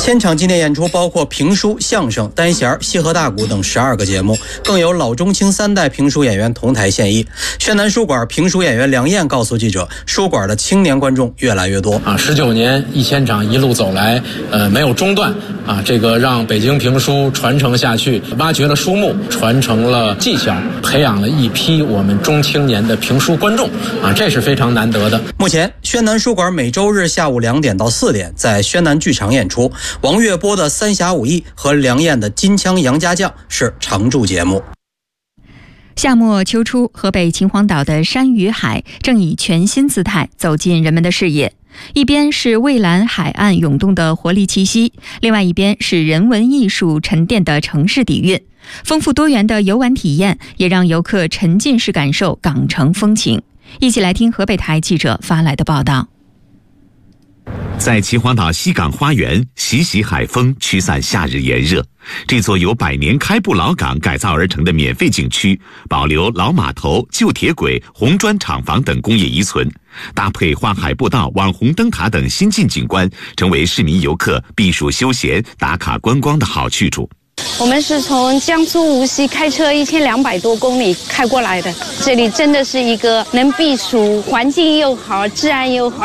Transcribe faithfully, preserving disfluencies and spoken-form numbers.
千场纪念演出包括评书、相声、单弦、戏和大鼓等十二个节目，更有老中青三代评书演员同台献艺。宣南书馆评书演员梁燕告诉记者，书馆的青年观众越来越多啊，十九年一千场一路走来，呃，没有中断啊，这个让北京评书传承下去，挖掘了书目，传承了技巧，培养了一批我们中青年的评书观众啊，这是非常难得的。 目前，宣南书馆每周日下午两点到四点在宣南剧场演出，王月波的《三侠五义》和梁燕的《金枪杨家将》是常驻节目。 夏末秋初，河北秦皇岛的山与海正以全新姿态走进人们的视野。一边是蔚蓝海岸涌动的活力气息，另外一边是人文艺术沉淀的城市底蕴。丰富多元的游玩体验也让游客沉浸式感受港城风情。一起来听河北台记者发来的报道。 在秦皇岛西港花园，习习海风驱散夏日炎热。这座由百年开埠老港改造而成的免费景区，保留老码头、旧铁轨、红砖厂房等工业遗存，搭配花海步道、网红灯塔等新晋景观，成为市民游客避暑休闲、打卡观光的好去处。 我们是从江苏无锡开车一千两百多公里开过来的，这里真的是一个能避暑、环境又好、治安又好。